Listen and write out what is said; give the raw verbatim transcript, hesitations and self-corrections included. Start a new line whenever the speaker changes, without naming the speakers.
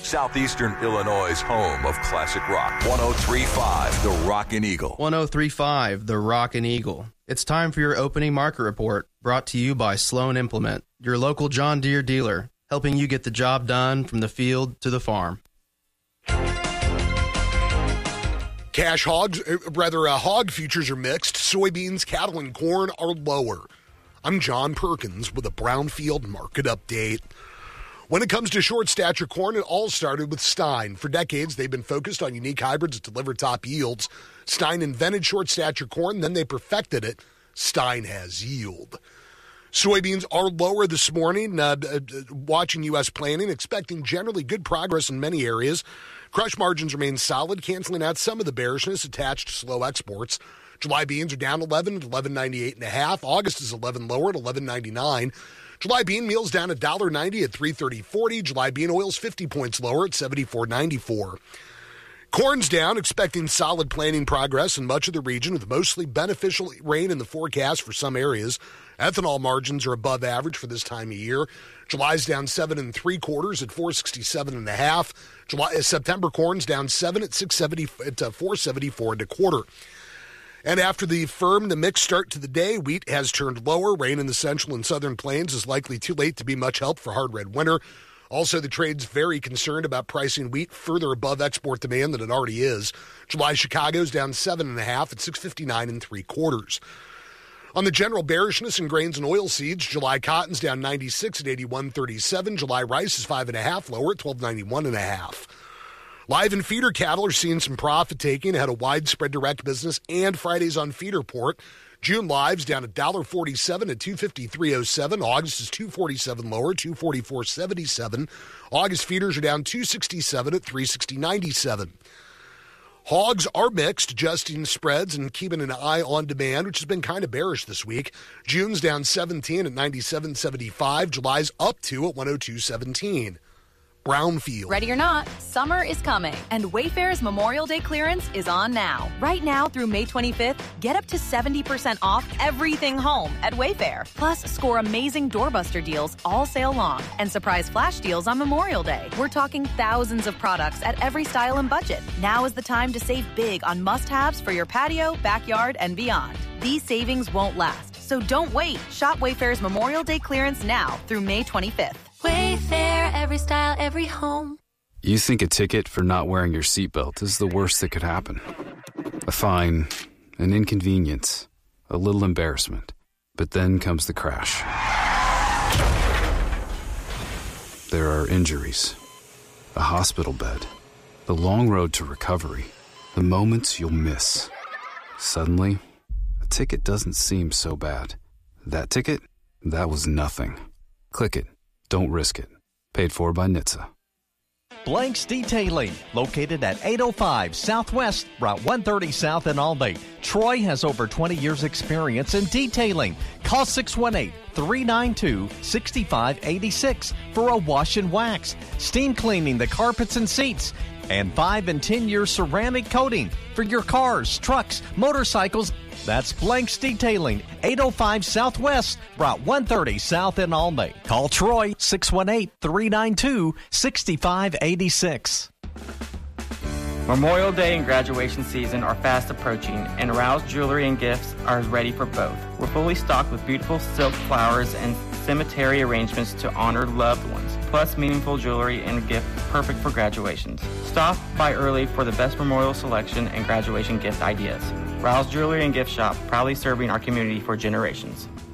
Southeastern Illinois' home of classic rock. one oh three point five, The Rockin' Eagle.
one oh three point five, The Rockin' Eagle. It's time for your opening market report, brought to you by Sloan Implement, your local John Deere dealer, helping you get the job done from the field to the farm.
Cash hogs, rather, uh, hog futures are mixed. Soybeans, cattle, and corn are lower. I'm John Perkins with a Brownfield market update. When it comes to short stature corn, it all started with Stein. For decades, they've been focused on unique hybrids that deliver top yields. Stein invented short stature corn, then they perfected it. Stein has yield. Soybeans are lower this morning. Uh, uh, watching U S planning, expecting generally good progress in many areas. Crush margins remain solid, canceling out some of the bearishness attached to slow exports. July beans are down eleven at eleven ninety-eight and a half. August is eleven lower at eleven ninety-nine. July bean meal's down one dollar ninety at three thirty forty. July bean oil's fifty points lower at seventy-four ninety-four. Corn's down, expecting solid planting progress in much of the region with mostly beneficial rain in the forecast for some areas. Ethanol margins are above average for this time of year. July's down seven and three quarters at four sixty-seven and a half. July September corn's down seven at six seventy at uh, four seventy-four and a quarter. And after the firm, the mixed start to the day, wheat has turned lower. Rain in the central and southern plains is likely too late to be much help for hard red winter. Also, the trade's very concerned about pricing wheat further above export demand than it already is. July Chicago's down seven and a half at six fifty-nine and three quarters. On the general bearishness in grains and oilseeds, July cotton's down ninety-six at eighty-one thirty-seven. July rice is five and a half lower at twelve ninety-one and a half. Live and feeder cattle are seeing some profit taking ahead of widespread direct business and Fridays on feed report. June live's down one dollar forty-seven at two fifty-three oh seven. August is two forty-seven lower, two forty-four seventy-seven. August feeders are down two sixty-seven at three sixty ninety-seven. Hogs are mixed, adjusting spreads and keeping an eye on demand, which has been kind of bearish this week. June's down seventeen at ninety-seven seventy-five. July's up two at one oh two seventeen. Brownfield.
Ready or not, summer is coming, and Wayfair's Memorial Day clearance is on now. Right now through May twenty-fifth, get up to seventy percent off everything home at Wayfair. Plus, score amazing doorbuster deals all sale long and surprise flash deals on Memorial Day. We're talking thousands of products at every style and budget. Now is the time to save big on must-haves for your patio, backyard, and beyond. These savings won't last, so don't wait. Shop Wayfair's Memorial Day clearance now through May twenty-fifth.
Wayfair, every style, every home.
You think a ticket for not wearing your seatbelt is the worst that could happen. A fine, an inconvenience, a little embarrassment. But then comes the crash. There are injuries, a hospital bed, the long road to recovery, the moments you'll miss. Suddenly, a ticket doesn't seem so bad. That ticket, that was nothing. Click it. Don't risk it. Paid for by N H T S A.
Blanks Detailing, located at eight oh five Southwest, Route one thirty South in Albany. Troy has over twenty years experience in detailing. Call six one eight, three nine two, six five eight six for a wash and wax, steam cleaning the carpets and seats, and five and ten year ceramic coating for your cars, trucks, motorcycles. That's Blanks Detailing, eight oh five Southwest, Route one thirty South in Albany. Call Troy, six one eight, three nine two, six five eight six.
Memorial Day and graduation season are fast approaching, and Rouse Jewelry and Gifts are ready for both. We're fully stocked with beautiful silk flowers and cemetery arrangements to honor loved ones, plus meaningful jewelry and gift perfect for graduations. Stop by early for the best memorial selection and graduation gift ideas. Rouse Jewelry and Gift Shop, proudly serving our community for generations.